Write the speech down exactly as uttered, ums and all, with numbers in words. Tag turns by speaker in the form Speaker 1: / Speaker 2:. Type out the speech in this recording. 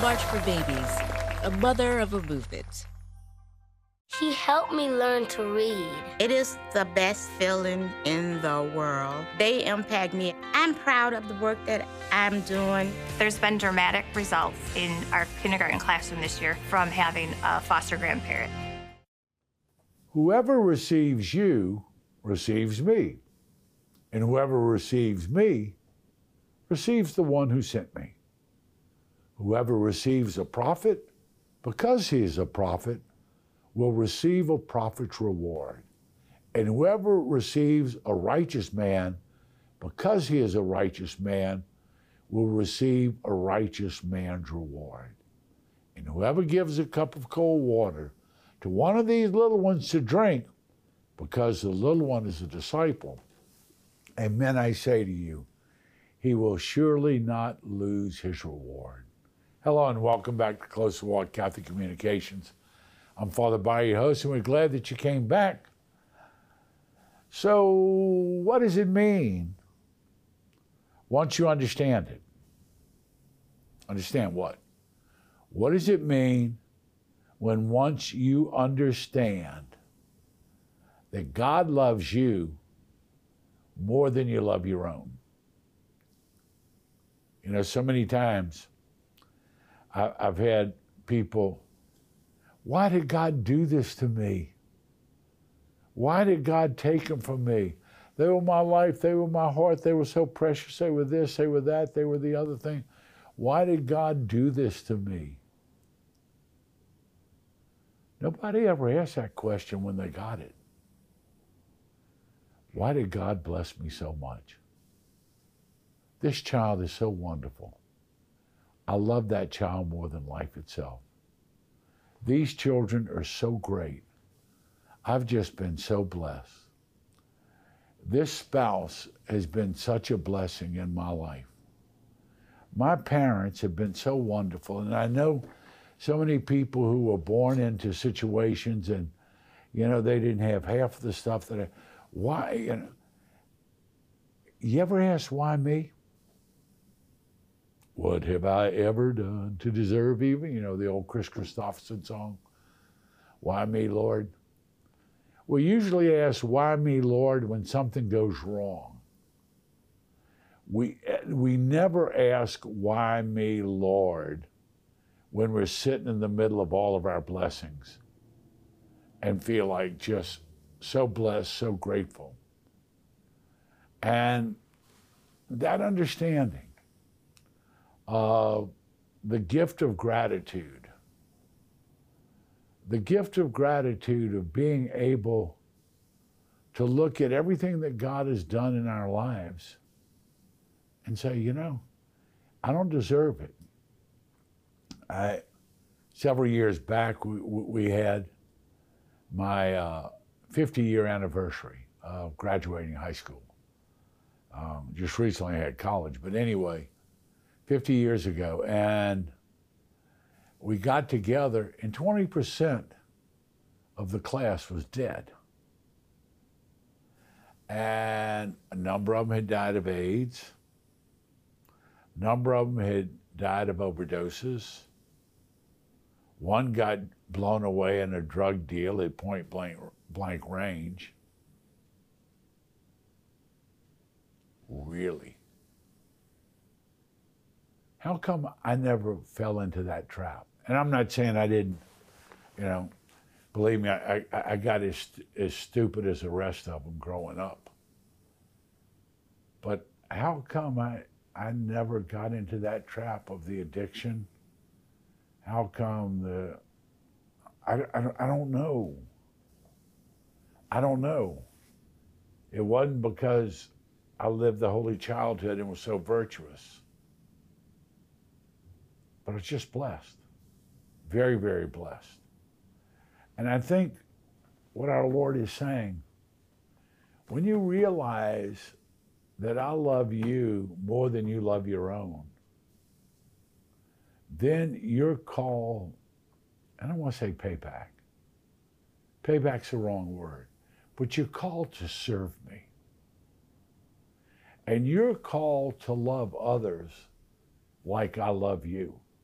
Speaker 1: March for Babies, a mother of a movement.
Speaker 2: He helped me learn to read.
Speaker 3: It is the best feeling in the world. They impact me. I'm proud of the work that I'm doing.
Speaker 4: There's been dramatic results in our kindergarten classroom this year from having a foster grandparent.
Speaker 5: Whoever receives you receives me, and whoever receives me receives the one who sent me. Whoever receives a prophet, because he is a prophet, will receive a prophet's reward. And whoever receives a righteous man, because he is a righteous man, will receive a righteous man's reward. And whoever gives a cup of cold water to one of these little ones to drink, because the little one is a disciple, amen, I say to you, he will surely not lose his reward. Hello and welcome back to Close Walk Catholic Communications. I'm Father Barry, your host, and we're glad that you came back. So what does it mean once you understand it? Understand what? What does it mean when once you understand that God loves you more than you love your own? You know, so many times I, I've had people, why did God do this to me? Why did God take them from me? They were my life, they were my heart, they were so precious, they were this, they were that, they were the other thing. Why did God do this to me? Nobody ever asked that question when they got it. Why did God bless me so much? This child is so wonderful. I love that child more than life itself. These children are so great. I've just been so blessed. This spouse has been such a blessing in my life. My parents have been so wonderful, and I know so many people who were born into situations and, you know, they didn't have half of the stuff that I, why, you know, you ever ask why me? What have I ever done to deserve even? You know, the old Chris Christopherson song, Why Me, Lord? We usually ask, why me, Lord, when something goes wrong. We, we never ask, why me, Lord, when we're sitting in the middle of all of our blessings and feel like just so blessed, so grateful. And that understanding, Uh, the gift of gratitude, the gift of gratitude of being able to look at everything that God has done in our lives and say, you know, I don't deserve it. I, several years back, we, we had my uh, fifty year anniversary of graduating high school. Um, just recently I had college, but anyway, fifty years ago, and we got together and twenty percent of the class was dead. And a number of them had died of AIDS. A number of them had died of overdoses. One got blown away in a drug deal at point blank, blank range. Really? How come I never fell into that trap? And I'm not saying I didn't, you know, believe me, I, I, I got as, as stupid as the rest of them growing up. But how come I, I never got into that trap of the addiction? How come the, I, I, I don't know. I don't know. It wasn't because I lived the holy childhood and was so virtuous. But it's just blessed. Very, very blessed. And I think what our Lord is saying, when you realize that I love you more than you love your own, then your call, I don't want to say payback. Payback's the wrong word. But you're called to serve me. And you're called to love others like I love you.